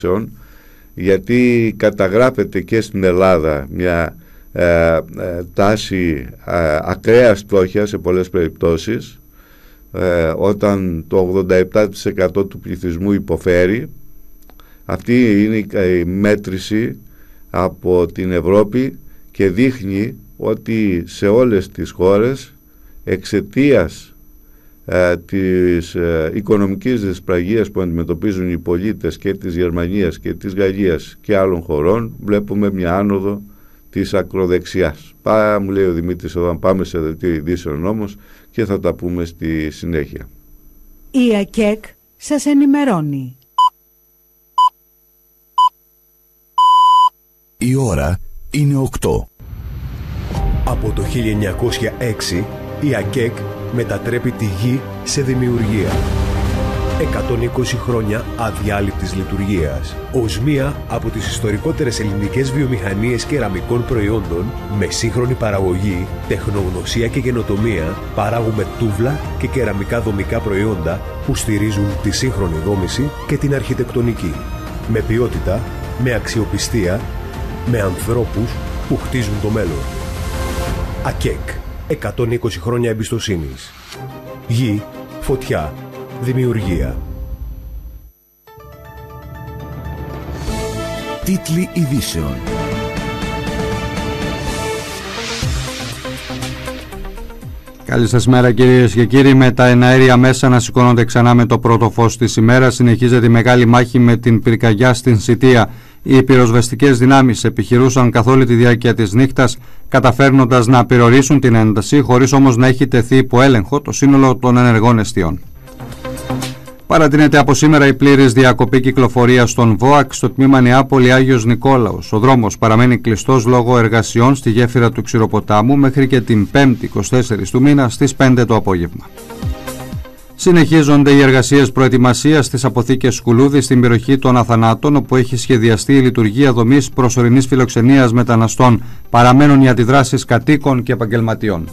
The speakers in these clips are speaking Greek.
γιατί καταγράφεται και στην Ελλάδα μια τάση ακραίας φτώχειας σε πολλές περιπτώσεις, όταν το 87% του πληθυσμού υποφέρει. Αυτή είναι η μέτρηση από την Ευρώπη και δείχνει ότι σε όλες τις χώρες, εξαιτίας της οικονομικής δυσπραγίας που αντιμετωπίζουν οι πολίτες και της Γερμανίας και της Γαλλίας και άλλων χωρών, βλέπουμε μια άνοδο της ακροδεξιάς. Μου λέει ο Δημήτρης εδώ, πάμε σε δελτίο ειδήσεων όμως και θα τα πούμε στη συνέχεια. Η ΑΚΕΚ σας ενημερώνει. Η ώρα είναι 8. Από το 1906 η ΑΚΕΚ μετατρέπει τη γη σε δημιουργία. 120 χρόνια αδιάλειπτης λειτουργίας. Ως μία από τις ιστορικότερες ελληνικές βιομηχανίες κεραμικών προϊόντων, με σύγχρονη παραγωγή, τεχνογνωσία και καινοτομία, παράγουμε τούβλα και κεραμικά δομικά προϊόντα που στηρίζουν τη σύγχρονη δόμηση και την αρχιτεκτονική. Με ποιότητα, με αξιοπιστία, με ανθρώπους που χτίζουν το μέλλον. ΑΚΕΚ. 120 χρόνια εμπιστοσύνης. Γη, φωτιά, δημιουργία. Τίτλοι ειδήσεων. Καλή σας μέρα κυρίες και κύριοι. Με τα εναέρια μέσα να σηκώνονται ξανά με το πρώτο φως της ημέρας, συνεχίζεται η μεγάλη μάχη με την πυρκαγιά στην Σιτία. Οι πυροσβεστικές δυνάμεις επιχειρούσαν καθ' όλη τη διάρκεια της νύχτας, καταφέρνοντας να περιορίσουν την ένταση, χωρίς όμως να έχει τεθεί υπό έλεγχο το σύνολο των ενεργών εστιών. Παρατείνεται από σήμερα η πλήρης διακοπή κυκλοφορίας στον ΒΟΑΚ στο τμήμα Νεάπολη-Άγιος Νικόλαος. Ο δρόμος παραμένει κλειστός λόγω εργασιών στη γέφυρα του Ξηροποτάμου μέχρι και την 5η 24 του μήνα στις 5 το απόγευμα. Συνεχίζονται οι εργασίες προετοιμασίας στις αποθήκες Σκουλούδη στην περιοχή των Αθανάτων, όπου έχει σχεδιαστεί η λειτουργία δομής προσωρινής φιλοξενίας μεταναστών. Παραμένουν οι αντιδράσεις κατοίκων και επαγγελματιών.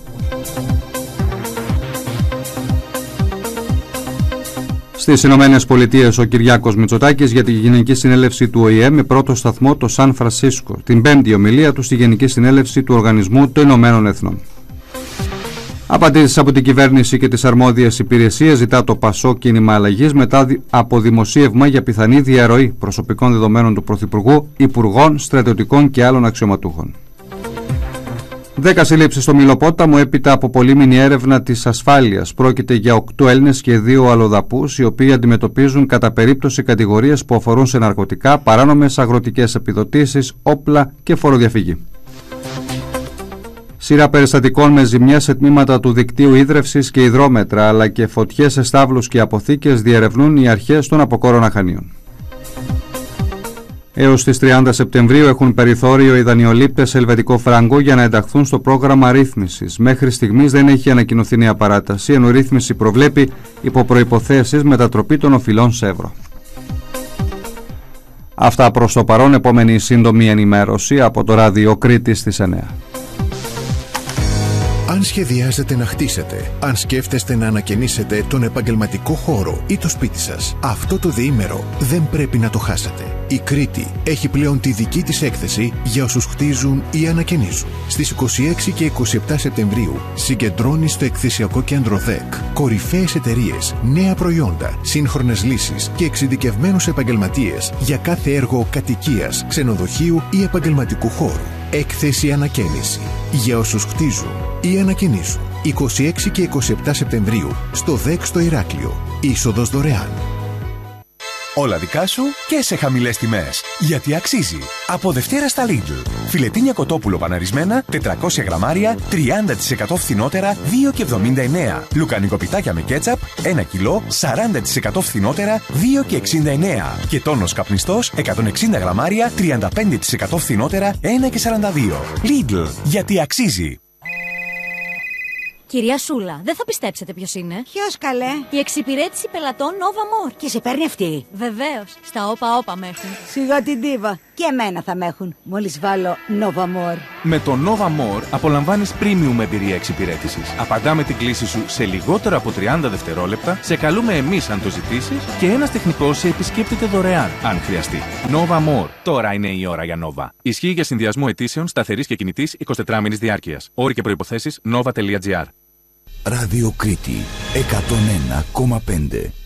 Στις Ηνωμένες Πολιτείες, ο Κυριάκος Μητσοτάκης για τη Γενική Συνέλευση του ΟΗΕ με πρώτο σταθμό το Σαν Φρανσίσκο, την 5η ομιλία του στη Γενική Συνέλευση του Οργανισμού των Ηνωμένων Εθνών. Απαντήσεις από την κυβέρνηση και τις αρμόδιες υπηρεσίες ζητά το ΠΑΣΟΚ Κίνημα Αλλαγής μετά από δημοσίευμα για πιθανή διαρροή προσωπικών δεδομένων του Πρωθυπουργού, Υπουργών, στρατιωτικών και άλλων αξιωματούχων. 10 συλλήψεις στο Μυλοπόταμο έπειτα από πολύμηνη έρευνα της ασφάλειας. Πρόκειται για 8 Έλληνες και 2 αλλοδαπούς, οι οποίοι αντιμετωπίζουν κατά περίπτωση κατηγορίες που αφορούν σε ναρκωτικά, παράνομες αγροτικές επιδοτήσεις, όπλα και φοροδιαφυγή. Σειρά περιστατικών με ζημιές σε τμήματα του δικτύου ίδρευσης και υδρόμετρα, αλλά και φωτιές σε στάβλους και αποθήκες διερευνούν οι αρχές των αποκόρων Αχανίων. Έως τις 30 Σεπτεμβρίου έχουν περιθώριο οι δανειολήπτες σε ελβετικό φράγκο για να ενταχθούν στο πρόγραμμα ρύθμισης. Μέχρι στιγμής δεν έχει ανακοινωθεί νέα παράταση, ενώ η ρύθμιση προβλέπει υπό προϋποθέσεις μετατροπή των οφειλών σε ευρώ. Αυτά προς το παρόν. Επόμενη σύντομη ενημέρωση από το ράδιο Κρήτης στις 9. Αν σχεδιάζετε να χτίσετε, αν σκέφτεστε να ανακαινήσετε τον επαγγελματικό χώρο ή το σπίτι σας, αυτό το διήμερο δεν πρέπει να το χάσετε. Η Κρήτη έχει πλέον τη δική της έκθεση για όσους χτίζουν ή ανακαινίζουν. Στις 26 και 27 Σεπτεμβρίου συγκεντρώνει στο εκθεσιακό κέντρο ΔΕΚ κορυφαίες εταιρείες, νέα προϊόντα, σύγχρονες λύσεις και εξειδικευμένους επαγγελματίες για κάθε έργο κατοικίας, ξενοδοχείου ή επαγγελματικού χώρου. Έκθεση ανακαίνιση για όσους χτίζουν ή ανακαινίζουν. 26 και 27 Σεπτεμβρίου στο ΔΕΚ στο Ηράκλειο. Είσοδος δωρεάν. Όλα δικά σου και σε χαμηλές τιμές. Γιατί αξίζει. Από Δευτέρα στα Lidl. Φιλετίνια κοτόπουλο παναρισμένα, 400 γραμμάρια, 30% φθηνότερα, 2,79. Λουκανικοπιτάκια με κέτσαπ, 1 κιλό, 40% φθηνότερα, 2,69. Και τόνος καπνιστός, 160 γραμμάρια, 35% φθηνότερα, 1,42. Lidl. Γιατί αξίζει. Κυρία Σούλα, δεν θα πιστέψετε ποιος είναι. Ποιος καλέ? Η εξυπηρέτηση πελατών Nova More. Και σε παίρνει αυτή? Βεβαίως, στα όπα-όπα με έχουν. Σιγά την τίβα. Και εμένα θα με έχουν, μόλις βάλω Nova More. Με το Nova More απολαμβάνεις premium εμπειρία εξυπηρέτησης. Απαντάμε την κλήση σου σε λιγότερο από 30 δευτερόλεπτα, σε καλούμε εμείς αν το ζητήσεις και ένας τεχνικός σε επισκέπτεται δωρεάν, αν χρειαστεί. Nova More. Τώρα είναι η ώρα για Nova. Ισχύει για συνδυασμό αιτήσεων σταθερής και κινητής 24 μήνης διάρκειας. Όροι και προϋποθέσεις nova.gr. Ράδιο Κρήτη 101,5.